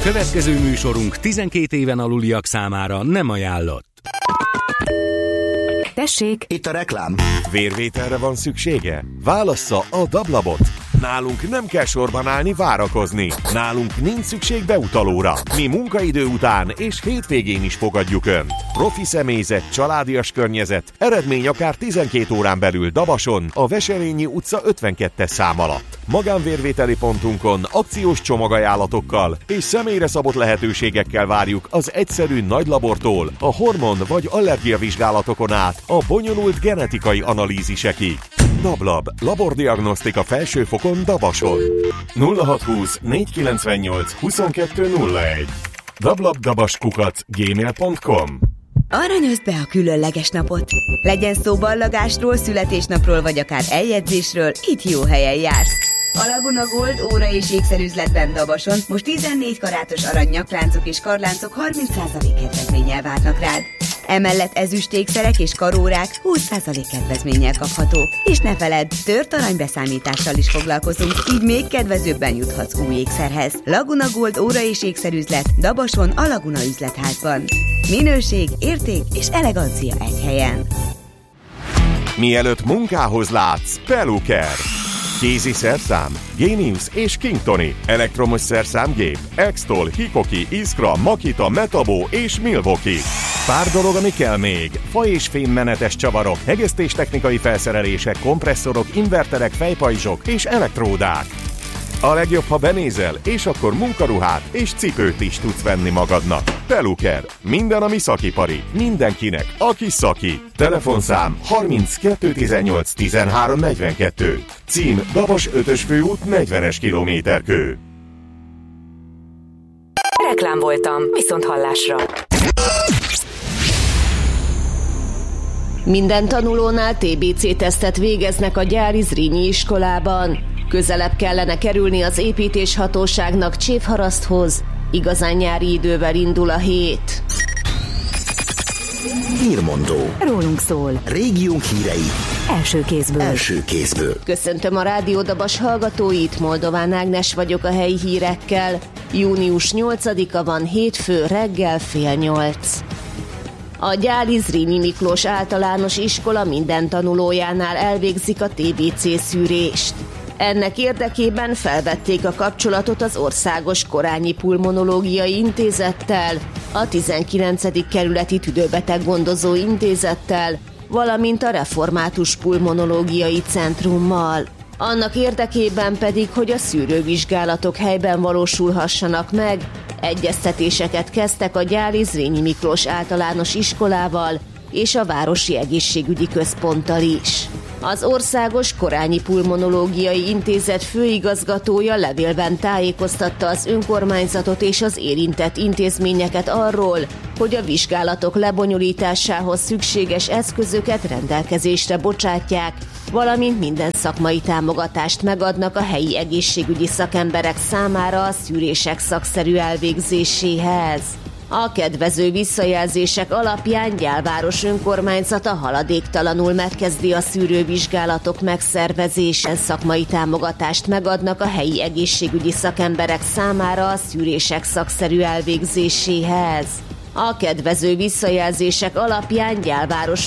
Következő műsorunk 12 éven aluliak számára nem ajánlott. Tessék! Itt a reklám. Vérvételre van szüksége? Válassza a Dablabot. Nálunk nem kell sorban állni, várakozni. Nálunk nincs szükség beutalóra. Mi munkaidő után és hétvégén is fogadjuk Önt. Profi személyzet, családias környezet, eredmény akár 12 órán belül Dabason, a Veselényi utca 52-es szám alatt. Magánvérvételi pontunkon akciós csomagajánlatokkal és személyre szabott lehetőségekkel várjuk az egyszerű nagylabortól a hormon vagy allergiavizsgálatokon át a bonyolult genetikai analízisekig. Dablab, labordiagnosztika felsőfokon Dabason. 0620 498 2201. dablabdabaskukac@gmail.com. Aranyozd be a különleges napot! Legyen szó ballagásról, születésnapról vagy akár eljegyzésről, itt jó helyen jársz! A Laguna Gold óra és ékszerüzletben Dabason most 14 karátos arany nyakláncok és karláncok 30% kedvezménnyel várnak rád. Emellett ezüst ékszerek és karórák 20% kedvezménnyel kaphatók. És ne feledd, tört aranybeszámítással is foglalkozunk, így még kedvezőbben juthatsz új ékszerhez. Laguna Gold óra és ékszerüzlet Dabason a Laguna üzletházban. Minőség, érték és elegancia egy helyen. Mielőtt munkához látsz, Peluker. Kézi szerszám, Genius és Kingtoni, elektromos szerszámgép, Extol, Hikoki, Iskra, Makita, Metabo és Milwaukee. Pár dolog, ami kell még: fa- és fémmenetes csavarok, hegesztéstechnikai felszerelések, kompresszorok, inverterek, fejpajzsok és elektródák. A legjobb, ha benézel, és akkor munkaruhát és cipőt is tudsz venni magadnak. Peluker. Minden, ami szakipari. Mindenkinek, aki szaki. Telefonszám 32 18 13 42. Cím: Dabas 5-ös főút 40-es kilométerkő. Reklám voltam, viszont hallásra. Minden tanulónál TBC-tesztet végeznek a gyári Zrínyi iskolában. Közelebb kellene kerülni az építéshatóságnak Csévharaszthoz. Igazán nyári idővel indul a hét. Hírmondó. Rólunk szól. Régiónk hírei. Első kézből. Köszöntöm a Rádió Dabas hallgatóit, Moldován Ágnes vagyok a helyi hírekkel. Június 8-a van, hétfő, reggel 7:30. A gyári Zrínyi Miklós általános iskola minden tanulójánál elvégzik a TBC szűrést. Ennek érdekében felvették a kapcsolatot az Országos Korányi Pulmonológiai Intézettel, a 19. kerületi tüdőbeteg-gondozó intézettel, valamint a Református Pulmonológiai Centrummal. Annak érdekében pedig, hogy a szűrővizsgálatok helyben valósulhassanak meg, egyeztetéseket kezdtek a gyári Zrínyi Miklós általános iskolával és a Városi Egészségügyi Központtal is. Az Országos Korányi Pulmonológiai Intézet főigazgatója levélben tájékoztatta az önkormányzatot és az érintett intézményeket arról, hogy a vizsgálatok lebonyolításához szükséges eszközöket rendelkezésre bocsátják, valamint minden szakmai támogatást megadnak a helyi egészségügyi szakemberek számára a szűrések szakszerű elvégzéséhez. A kedvező visszajelzések alapján Gyálváros önkormányzata haladéktalanul megkezdi a szűrővizsgálatok megszervezésén, szakmai támogatást megadnak a helyi egészségügyi szakemberek számára a szűrések szakszerű elvégzéséhez. A kedvező visszajelzések alapján Gyálváros